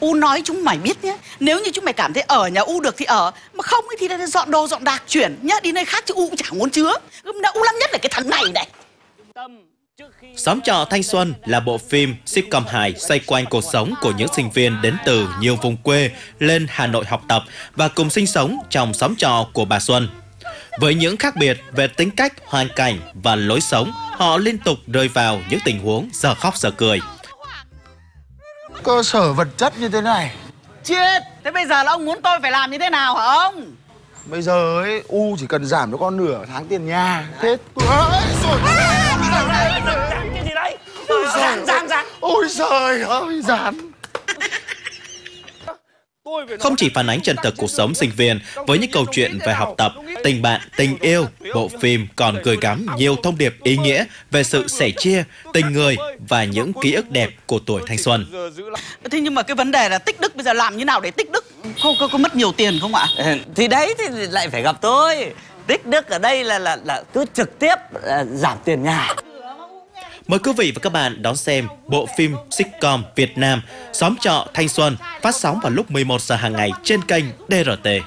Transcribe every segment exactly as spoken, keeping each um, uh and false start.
U nói chúng mày biết nhé. Nếu như chúng mày cảm thấy ở nhà U được thì ở, mà không thì là dọn đồ dọn đạc chuyển nhá, đi nơi khác chứ U cũng chẳng muốn chứa. U lắm nhất là cái thằng này này. Xóm trọ thanh xuân là bộ phim sitcom hài xoay quanh cuộc sống của những sinh viên đến từ nhiều vùng quê lên Hà Nội học tập và cùng sinh sống trong xóm trọ của bà Xuân. Với những khác biệt về tính cách, hoàn cảnh và lối sống, họ liên tục rơi vào những tình huống giờ khóc giờ cười. Cơ sở vật chất như thế này. Chết! Thế bây giờ là ông muốn tôi phải làm như thế nào hả ông? Bây giờ ấy, U chỉ cần giảm cho con nửa tháng tiền nhà. Thế... Ôi trời ơi! Cái gì đấy? Dán, dán, dán. Ôi trời ơi, dán. Không chỉ phản ánh chân thực cuộc sống sinh viên với những câu chuyện về học tập, tình bạn, tình yêu, bộ phim còn gửi gắm nhiều thông điệp ý nghĩa về sự sẻ chia, tình người và những ký ức đẹp của tuổi thanh xuân. Thế nhưng mà cái vấn đề là tích đức bây giờ làm như nào để tích đức? Có, có, có mất nhiều tiền không ạ? Thì đấy thì lại phải gặp tôi. Tích đức ở đây là là, là cứ trực tiếp là giảm tiền nhà. Mời quý vị và các bạn đón xem bộ phim sitcom Việt Nam Xóm trọ thanh xuân phát sóng vào lúc mười một giờ hàng ngày trên kênh đê rờ tê.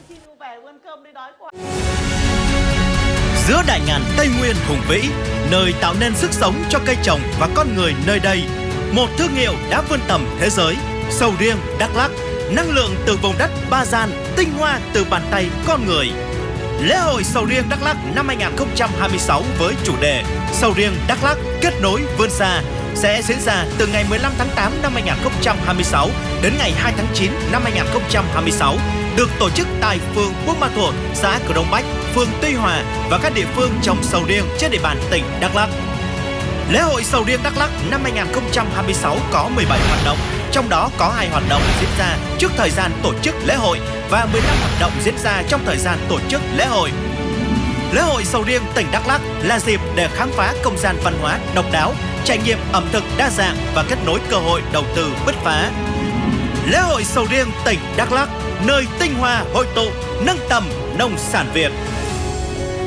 Giữa đại ngàn Tây Nguyên hùng vĩ, nơi tạo nên sức sống cho cây trồng và con người nơi đây, một thương hiệu đã vươn tầm thế giới, sầu riêng Đắk Lắk, năng lượng từ vùng đất Ba Gian, tinh hoa từ bàn tay con người. Lễ hội sầu riêng Đắk Lắk năm hai nghìn không trăm hai mươi sáu với chủ đề Sầu riêng Đắk Lắk kết nối vươn xa sẽ diễn ra từ ngày mười lăm tháng tám năm hai nghìn không trăm hai mươi sáu đến ngày hai tháng chín năm hai nghìn không trăm hai mươi sáu, được tổ chức tại phường Buôn Ma Thuột, xã Crong Bách, phường Tuy Hòa và các địa phương trồng sầu riêng trên địa bàn tỉnh Đắk Lắk. Lễ hội sầu riêng Đắk Lắk năm hai nghìn không trăm hai mươi sáu có mười bảy hoạt động, trong đó có hai hoạt động diễn ra trước thời gian tổ chức lễ hội và mười lăm hoạt động diễn ra trong thời gian tổ chức lễ hội. Lễ hội sầu riêng tỉnh Đắk Lắk là dịp để khám phá không gian văn hóa độc đáo, trải nghiệm ẩm thực đa dạng và kết nối cơ hội đầu tư bứt phá. Lễ hội sầu riêng tỉnh Đắk Lắk, nơi tinh hoa hội tụ, nâng tầm nông sản Việt.